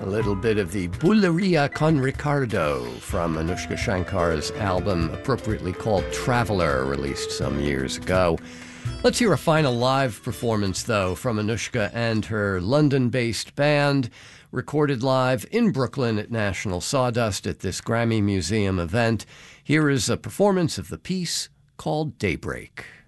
A little bit of the Bulleria con Ricardo from Anoushka Shankar's album, appropriately called Traveler, released some years ago. Let's hear a final live performance, though, from Anoushka and her London-based band, recorded live in Brooklyn at National Sawdust at this Grammy Museum event. Here is a performance of the piece called Daybreak.